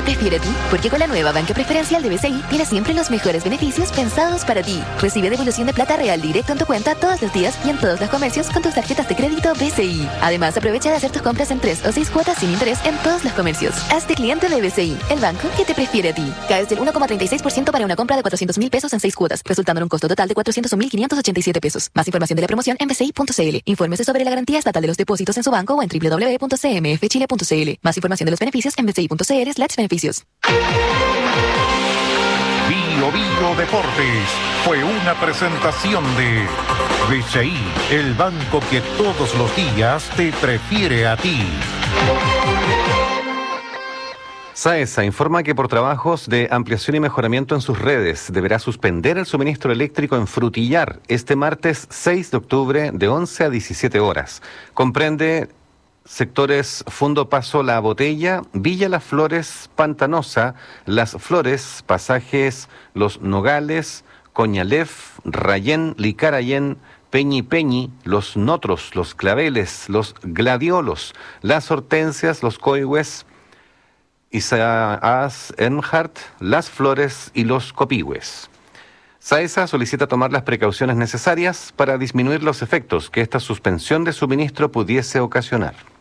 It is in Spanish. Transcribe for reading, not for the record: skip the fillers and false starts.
prefiere a ti? Porque con la nueva banca preferencial de BCI tienes siempre los mejores beneficios pensados para ti. Recibe devolución de plata real directo en tu cuenta todos los días y en todos los comercios con tus tarjetas de crédito BCI. Además, aprovecha de hacer tus compras en 3 o 6 cuotas sin interés en todos los comercios. Hazte cliente de BCI, el banco que te prefiere a ti. Caes del 1,36% para una compra de 400.000 pesos en 6 cuotas, resultando en un costo total de 401.587 pesos. Más información de la promoción en bci.cl. Infórmese sobre la garantía estatal de los depósitos en su banco o en www.cmfchile.cl. Más información de los beneficios en bci.cl/beneficios. Bio Bio Deportes fue una presentación de BCI, el banco que todos los días te prefiere a ti. SAESA informa que por trabajos de ampliación y mejoramiento en sus redes deberá suspender el suministro eléctrico en Frutillar este martes 6 de octubre de 11 a 17 horas. Comprende sectores Fundo Paso La Botella, Villa Las Flores, Pantanosa, Las Flores, Pasajes Los Nogales, Coñalef, Rayén, Licarayén, Peñi Peñi, Los Notros, Los Claveles, Los Gladiolos, Las Hortensias, Los Coihues, Isaías Earnhardt, Las Flores y Los Copihue. SAESA solicita tomar las precauciones necesarias para disminuir los efectos que esta suspensión de suministro pudiese ocasionar.